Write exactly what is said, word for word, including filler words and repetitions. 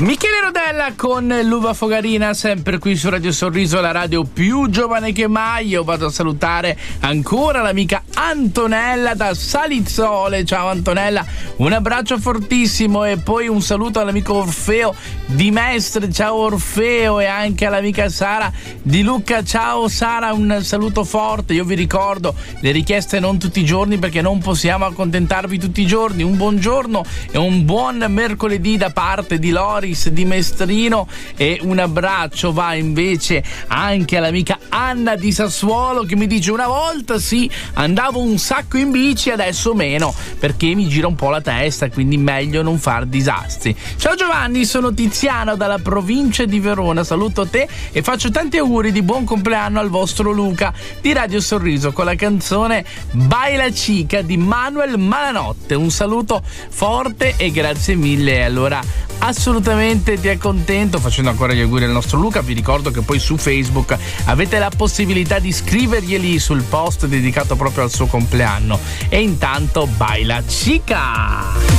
Michele Rodella con l'Uva Fogarina, sempre qui su Radio Sorriso, la radio più giovane che mai. Io vado a salutare ancora l'amica Antonella da Salizzole. Ciao Antonella, un abbraccio fortissimo e poi un saluto all'amico Orfeo di Mestre. Ciao Orfeo, e anche all'amica Sara di Lucca. Ciao Sara, un saluto forte. Io vi ricordo le richieste non tutti i giorni, perché non possiamo accontentarvi tutti i giorni. Un buongiorno e un buon mercoledì da parte di Loris di Mestrino, e un abbraccio va invece anche all'amica Anna di Sassuolo, che mi dice: una volta sì, andavo un sacco in bici, adesso meno perché mi gira un po' la testa, quindi meglio non far disastri. Ciao Giovanni, sono Tiziano dalla provincia di Verona, saluto te e faccio tanti auguri di buon compleanno al vostro Luca di Radio Sorriso con la canzone Baila Chica di Manuel Malanotte. Un saluto forte e grazie mille. Allora assolutamente ti accontento, facendo ancora gli auguri al nostro Luca. Vi ricordo che poi su Facebook avete la possibilità di scriverglieli sul post dedicato proprio al suo compleanno. E intanto Baila Chica.